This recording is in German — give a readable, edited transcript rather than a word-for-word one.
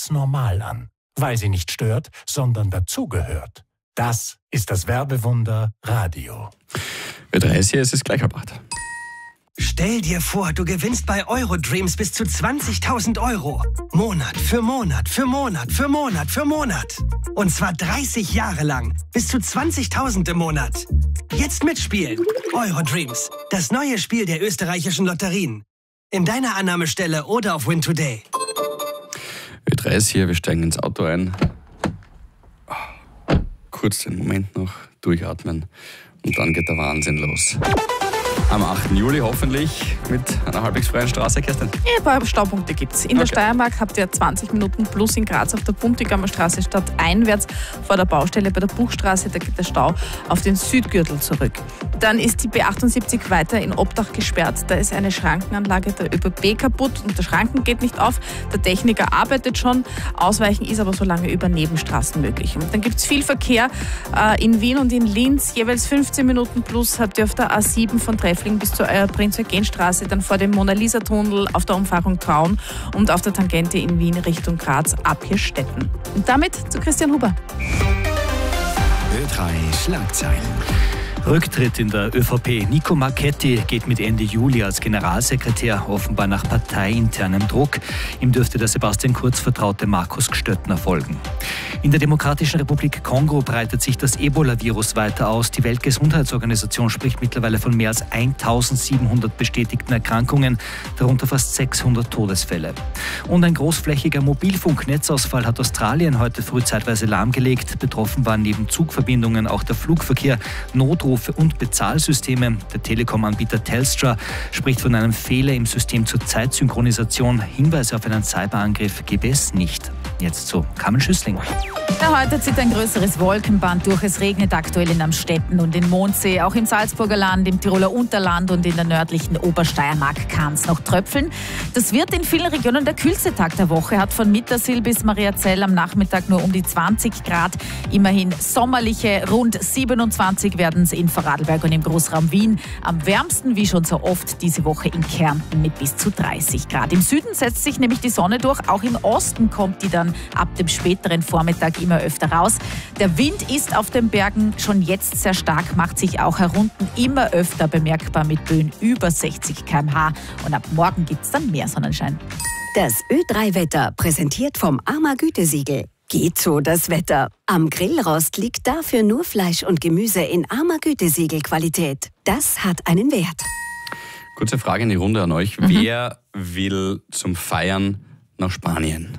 ganz normal an, weil sie nicht stört, sondern dazugehört. Das ist das Werbewunder Radio. Ö3 ist hier, es ist gleich 8. Stell dir vor, du gewinnst bei Eurodreams bis zu 20.000 €. Monat für Monat für Monat für Monat für Monat. Und zwar 30 Jahre lang. Bis zu 20.000 im Monat. Jetzt mitspielen. Eurodreams. Das neue Spiel der österreichischen Lotterien. In deiner Annahmestelle oder auf Win Today. Ö3 ist hier, wir steigen ins Auto ein. Kurz den Moment noch durchatmen und dann geht der Wahnsinn los. Am 8. Juli hoffentlich mit einer halbwegs freien Straße, Kerstin. Ein paar Staupunkte gibt es. In der Steiermark habt ihr 20 Minuten plus in Graz auf der Buntigamer Straße stadteinwärts vor der Baustelle bei der Buchstraße. Da geht der Stau auf den Südgürtel zurück. Dann ist die B78 weiter in Obdach gesperrt. Da ist eine Schrankenanlage der ÖBB kaputt und der Schranken geht nicht auf. Der Techniker arbeitet schon. Ausweichen ist aber so lange über Nebenstraßen möglich. Und dann gibt es viel Verkehr in Wien und in Linz. Jeweils 15 Minuten plus habt ihr auf der A7 von Treffling bis zur Prinz-Eugen-Straße, dann vor dem Mona-Lisa-Tunnel, auf der Umfahrung Traun und auf der Tangente in Wien Richtung Graz ab Hirstetten. Und damit zu Christian Huber. Ö3 Schlagzeilen. Rücktritt in der ÖVP. Nico Marchetti geht mit Ende Juli als Generalsekretär, offenbar nach parteiinternem Druck. Ihm dürfte der Sebastian Kurz vertraute Markus Gstöttner folgen. In der Demokratischen Republik Kongo breitet sich das Ebola-Virus weiter aus. Die Weltgesundheitsorganisation spricht mittlerweile von mehr als 1700 bestätigten Erkrankungen, darunter fast 600 Todesfälle. Und ein großflächiger Mobilfunknetzausfall hat Australien heute früh zeitweise lahmgelegt. Betroffen waren neben Zugverbindungen auch der Flugverkehr, Notrufe und Bezahlsysteme. Der Telekom-Anbieter Telstra spricht von einem Fehler im System zur Zeitsynchronisation. Hinweise auf einen Cyberangriff gebe es nicht. Jetzt zu Carmen Schüssling. Ja, heute zieht ein größeres Wolkenband durch. Es regnet aktuell in Amstetten und in Mondsee. Auch im Salzburger Land, im Tiroler Unterland und in der nördlichen Obersteiermark kann es noch tröpfeln. Das wird in vielen Regionen der kühlste Tag der Woche. Hat von Mittersill bis Mariazell am Nachmittag nur um die 20 Grad. Immerhin sommerliche rund 27 werden es in Vorarlberg und im Großraum Wien. Am wärmsten, wie schon so oft, diese Woche in Kärnten mit bis zu 30 Grad. Im Süden setzt sich nämlich die Sonne durch. Auch im Osten kommt die dann ab dem späteren Vormittag immer öfter raus. Der Wind ist auf den Bergen schon jetzt sehr stark, macht sich auch herunten immer öfter bemerkbar mit Böen über 60 km/h. Und ab morgen gibt es dann mehr Sonnenschein. Das Ö3-Wetter präsentiert vom AMA Gütesiegel. Geht so das Wetter. Am Grillrost liegt dafür nur Fleisch und Gemüse in AMA Gütesiegel-Qualität. Das hat einen Wert. Kurze Frage in die Runde an euch. Wer will zum Feiern nach Spanien?